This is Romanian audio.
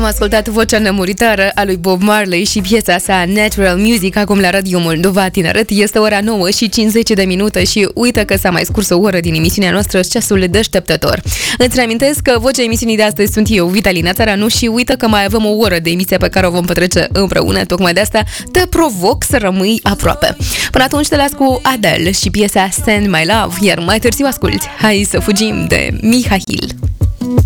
Am ascultat vocea nemuritară a lui Bob Marley și piesa sa Natural Music acum la Radio Moldova Tineret. Este ora 9 și 50 de minute și uite că s-a mai scurs o oră din emisiunea noastră, ceasul deșteptător. Îți reamintesc că vocea emisiunii de astăzi sunt eu, Vitalina Țăranu, și uite că mai avem o oră de emisie pe care o vom petrece împreună. Tocmai de asta te provoc să rămâi aproape. Până atunci te las cu Adele și piesa Send My Love, iar mai târziu asculti Hai să fugim de Mihail.